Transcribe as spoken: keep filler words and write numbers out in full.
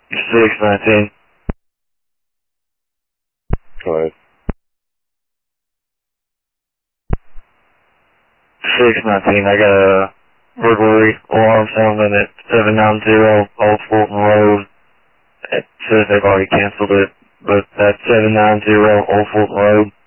six nineteen. Go ahead. six nineteen, I got a burglary alarm sounding at seven nine zero Old Fulton Road. It says they've already canceled it, but that's seven nine zero Old Fulton Road.